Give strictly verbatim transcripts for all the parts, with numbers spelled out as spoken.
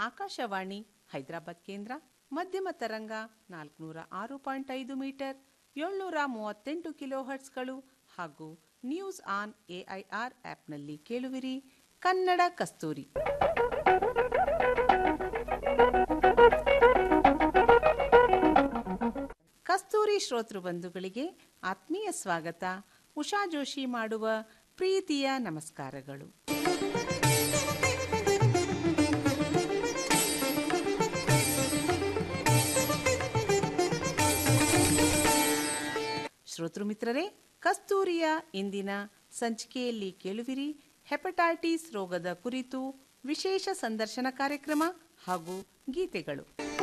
ಆಕಾಶವಾಣಿ ಹೈದರಾಬಾದ್ ಕೇಂದ್ರ ಮಧ್ಯಮ ತರಂಗ ನಾಲ್ಕುನೂರ ಆರು ಪಾಯಿಂಟ್ ಐದು ಮೀಟರ್ ಏಳ್ನೂರ ಮೂವತ್ತೆಂಟು ಕಿಲೋ ಹರ್ಟ್ಸ್ಗಳು ಹಾಗೂ ನ್ಯೂಸ್ ಆನ್ ಎಐಆರ್ ಆ್ಯಪ್ನಲ್ಲಿ ಕೇಳುವಿರಿ ಕನ್ನಡ ಕಸ್ತೂರಿ. ಕಸ್ತೂರಿ ಶ್ರೋತೃ ಬಂಧುಗಳಿಗೆ ಆತ್ಮೀಯ ಸ್ವಾಗತ. ಉಷಾ ಜೋಶಿ ಮಾಡುವ ಪ್ರೀತಿಯ ನಮಸ್ಕಾರಗಳು. ಶ್ರೋತೃ ಮಿತ್ರರೇ, ಕಸ್ತೂರಿಯ ಇಂದಿನ ಸಂಚಿಕೆಯಲ್ಲಿ ಕೇಳುವಿರಿ ಹೆಪಟೈಟಿಸ್ ರೋಗದ ಕುರಿತು ವಿಶೇಷ ಸಂದರ್ಶನ ಕಾರ್ಯಕ್ರಮ ಹಾಗೂ ಗೀತೆಗಳು.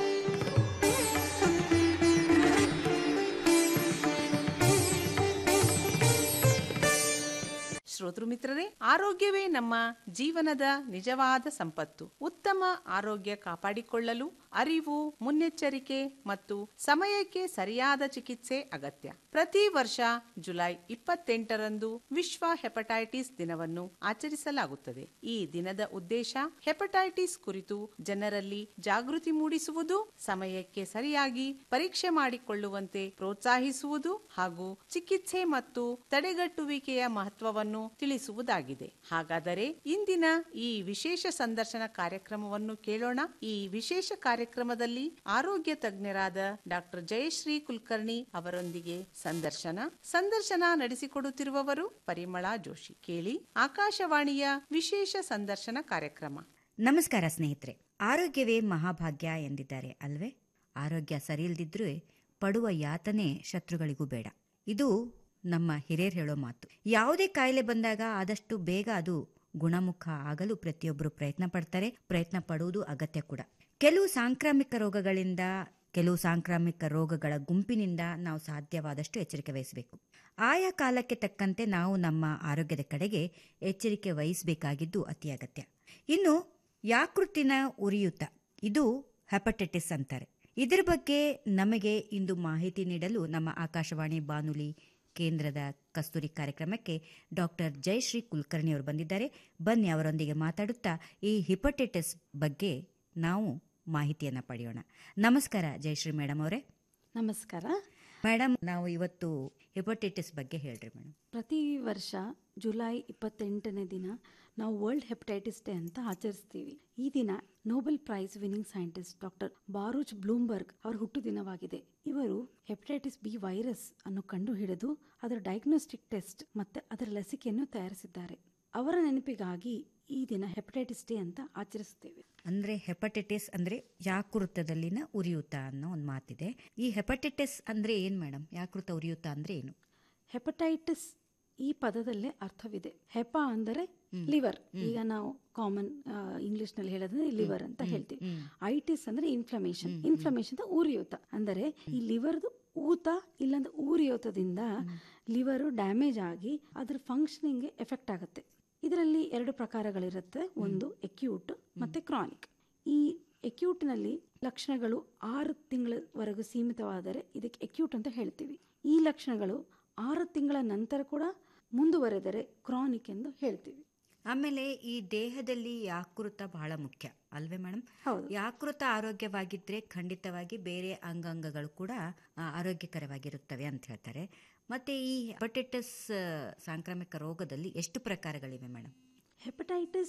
ಶ್ರೋತೃ ಮಿತ್ರರೇ, ಆರೋಗ್ಯವೇ ನಮ್ಮ ಜೀವನದ ನಿಜವಾದ ಸಂಪತ್ತು. ಉತ್ತಮ ಆರೋಗ್ಯ ಕಾಪಾಡಿಕೊಳ್ಳಲು ಅರಿವು, ಮುನ್ನೆಚ್ಚರಿಕೆ ಮತ್ತು ಸಮಯಕ್ಕೆ ಸರಿಯಾದ ಚಿಕಿತ್ಸೆ ಅಗತ್ಯ. ಪ್ರತಿ ವರ್ಷ ಜುಲೈ ಇಪ್ಪತ್ತೆಂಟರಂದು ವಿಶ್ವ ಹೆಪಟೈಟಿಸ್ ದಿನವನ್ನು ಆಚರಿಸಲಾಗುತ್ತದೆ. ಈ ದಿನದ ಉದ್ದೇಶ ಹೆಪಟೈಟಿಸ್ ಕುರಿತು ಜನರಲ್ಲಿ ಜಾಗೃತಿ ಮೂಡಿಸುವುದು, ಸಮಯಕ್ಕೆ ಸರಿಯಾಗಿ ಪರೀಕ್ಷೆ ಮಾಡಿಕೊಳ್ಳುವಂತೆ ಪ್ರೋತ್ಸಾಹಿಸುವುದು ಹಾಗೂ ಚಿಕಿತ್ಸೆ ಮತ್ತು ತಡೆಗಟ್ಟುವಿಕೆಯ ಮಹತ್ವವನ್ನು ತಿಳಿಸುವುದಾಗಿದೆ. ಹಾಗಾದರೆ ಇಂದಿನ ಈ ವಿಶೇಷ ಸಂದರ್ಶನ ಕಾರ್ಯಕ್ರಮವನ್ನು ಕೇಳೋಣ. ಈ ವಿಶೇಷ ಕಾರ್ಯಕ್ರಮದಲ್ಲಿ ಆರೋಗ್ಯ ತಜ್ಞರಾದ ಡಾಕ್ಟರ್ ಜಯಶ್ರೀ ಕುಲಕರ್ಣಿ ಅವರೊಂದಿಗೆ ಸಂದರ್ಶನ ಸಂದರ್ಶನ ನಡೆಸಿಕೊಡುತ್ತಿರುವವರು ಪರಿಮಳಾ ಜೋಶಿ. ಕೇಳಿ ಆಕಾಶವಾಣಿಯ ವಿಶೇಷ ಸಂದರ್ಶನ ಕಾರ್ಯಕ್ರಮ. ನಮಸ್ಕಾರ ಸ್ನೇಹಿತರೆ. ಆರೋಗ್ಯವೇ ಮಹಾಭಾಗ್ಯ ಎಂದಿದ್ದಾರೆ ಅಲ್ವೇ? ಆರೋಗ್ಯ ಸರಿಯಿಲ್ದಿದ್ರೂ ಪಡುವ ಯಾತನೆ ಶತ್ರುಗಳಿಗೂ ಬೇಡ. ಇದು ನಮ್ಮ ಹಿರಿಯರು ಹೇಳೋ ಮಾತು. ಯಾವುದೇ ಕಾಯಿಲೆ ಬಂದಾಗ ಆದಷ್ಟು ಬೇಗ ಅದು ಗುಣಮುಖ ಆಗಲು ಪ್ರತಿಯೊಬ್ಬರು ಪ್ರಯತ್ನ ಪಡ್ತಾರೆ. ಪ್ರಯತ್ನ ಪಡುವುದು ಅಗತ್ಯ ಕೂಡ. ಕೆಲವು ಸಾಂಕ್ರಾಮಿಕ ರೋಗಗಳಿಂದ ಕೆಲವು ಸಾಂಕ್ರಾಮಿಕ ರೋಗಗಳ ಗುಂಪಿನಿಂದ ನಾವು ಸಾಧ್ಯವಾದಷ್ಟು ಎಚ್ಚರಿಕೆ ವಹಿಸಬೇಕು. ಆಯಾ ಕಾಲಕ್ಕೆ ತಕ್ಕಂತೆ ನಾವು ನಮ್ಮ ಆರೋಗ್ಯದ ಕಡೆಗೆ ಎಚ್ಚರಿಕೆ ವಹಿಸಬೇಕಾಗಿದ್ದು ಅತಿ ಅಗತ್ಯ. ಇನ್ನು ಯಾಕೃತಿನ ಉರಿಯೂತ, ಇದು ಹೆಪಟೈಟಿಸ್ ಅಂತಾರೆ. ಇದರ ಬಗ್ಗೆ ನಮಗೆ ಇಂದು ಮಾಹಿತಿ ನೀಡಲು ನಮ್ಮ ಆಕಾಶವಾಣಿ ಬಾನುಲಿ ಕೇಂದ್ರದ ಕಸ್ತೂರಿ ಕಾರ್ಯಕ್ರಮಕ್ಕೆ ಡಾಕ್ಟರ್ ಜಯಶ್ರೀ ಕುಲಕರ್ಣಿ ಅವರು ಬಂದಿದ್ದಾರೆ. ಬನ್ನಿ ಅವರೊಂದಿಗೆ ಮಾತಾಡುತ್ತಾ ಈ ಹೆಪಟೈಟಿಸ್ ಬಗ್ಗೆ ನಾವು ಮಾಹಿತಿಯನ್ನು ಪಡೆಯೋಣ. ನಮಸ್ಕಾರ ಜಯಶ್ರೀ ಮೇಡಮ್ ಅವರೇ. ನಮಸ್ಕಾರ ಮೇಡಮ್, ನಾವು ಇವತ್ತು ಹೆಪಟೈಟಿಸ್ ಬಗ್ಗೆ ಹೇಳ್ರಿ ಮೇಡಮ್. ಪ್ರತಿ ವರ್ಷ ಜುಲೈ ಇಪ್ಪತ್ತೆಂಟನೇ ದಿನ ನಾವು ವರ್ಲ್ಡ್ ಹೆಪಟೈಟಿಸ್ ಡೇ ಅಂತ ಆಚರಿಸ್ತೀವಿ. ಈ ದಿನ Nobel prize winning scientist doctor ಬಾರೂಚ್ Bloomberg ಅವರ ಹುಟ್ಟು ದಿನವಾಗಿದೆ. ಇವರು ಹೆಪಟೈಟಿಸ್ ಬಿ ವೈರಸ್ ಅನ್ನು ಕಂಡು ಹಿಡಿದು ಅದರ ಡಯಾಗ್ನೋಸ್ಟಿಕ್ ಟೆಸ್ಟ್ ಮತ್ತೆ ಅದರ ಲಸಿಕೆಯನ್ನು ತಯಾರಿಸಿದ್ದಾರೆ. ಅವರ ನೆನಪಿಗಾಗಿ ಈ ದಿನ ಹೆಪಟೈಟಿಸ್ ಡೇ ಅಂತ ಆಚರಿಸುತ್ತೇವೆ. ಅಂದ್ರೆ ಹೆಪಟೈಟಿಸ್ ಅಂದ್ರೆ ಯಾಕೃತದಲ್ಲಿನ ಉರಿಯೂತ ಅನ್ನೋ ಒಂದು ಮಾತಿದೆ. ಈ ಹೆಪಟೈಟಿಸ್ ಅಂದ್ರೆ ಏನ್ ಮೇಡಮ್? ಯಾಕೃತ ಉರಿಯೂತ ಅಂದ್ರೆ ಏನು? ಹೆಪಟೈಟಿಸ್ ಈ ಪದದಲ್ಲೇ ಅರ್ಥವಿದೆ. ಹೆಪ ಅಂದರೆ ಲಿವರ್, ಈಗ ನಾವು ಕಾಮನ್ ಇಂಗ್ಲಿಷ್ ನಲ್ಲಿ ಹೇಳೋದ್ರೆ ಲಿವರ್ ಅಂತ ಹೇಳ್ತೀವಿ. ಐಟಿಸ್ ಅಂದ್ರೆ ಇನ್ಫ್ಲಮೇಷನ್, ಇನ್ಫ್ಲಮೇಷನ್ ಉರಿಯೂತ. ಅಂದರೆ ಈ ಲಿವರ್ದು ಊತ ಇಲ್ಲಾಂದ್ರೆ ಉರಿಯೂತದಿಂದ ಲಿವರ್ ಡ್ಯಾಮೇಜ್ ಆಗಿ ಅದ್ರ ಫಂಕ್ಷನಿಂಗ್ ಎಫೆಕ್ಟ್ ಆಗುತ್ತೆ. ಇದರಲ್ಲಿ ಎರಡು ಪ್ರಕಾರಗಳಿರುತ್ತೆ. ಒಂದು ಎಕ್ಯೂಟ್ ಮತ್ತೆ ಕ್ರಾನಿಕ್. ಈ ಎಕ್ಯೂಟ್ ನಲ್ಲಿ ಲಕ್ಷಣಗಳು ಆರು ತಿಂಗಳವರೆಗೂ ಸೀಮಿತವಾದರೆ ಇದಕ್ಕೆ ಎಕ್ಯೂಟ್ ಅಂತ ಹೇಳ್ತೀವಿ. ಈ ಲಕ್ಷಣಗಳು ಆರು ತಿಂಗಳ ನಂತರ ಕೂಡ ಮುಂದುವರೆದರೆ ಕ್ರಾನಿಕ್ ಎಂದು ಹೇಳ್ತೀವಿ. ಆಮೇಲೆ ಈ ದೇಹದಲ್ಲಿ ಯಾಕೃತ ಬಹಳ ಮುಖ್ಯ ಅಲ್ವೇ ಮೇಡಮ್? ಹೌದು. ಯಾಕೃತ ಆರೋಗ್ಯವಾಗಿದ್ರೆ ಖಂಡಿತವಾಗಿ ಬೇರೆ ಅಂಗಾಂಗಗಳು ಕೂಡ ಆರೋಗ್ಯಕರವಾಗಿರುತ್ತವೆ ಅಂತ ಹೇಳ್ತಾರೆ. ಮತ್ತೆ ಈ ಹೆಪಟೈಟಿಸ್ ಸಾಂಕ್ರಾಮಿಕ ರೋಗದಲ್ಲಿ ಎಷ್ಟು ಪ್ರಕಾರಗಳಿವೆ ಮೇಡಮ್? ಹೆಪಟೈಟಿಸ್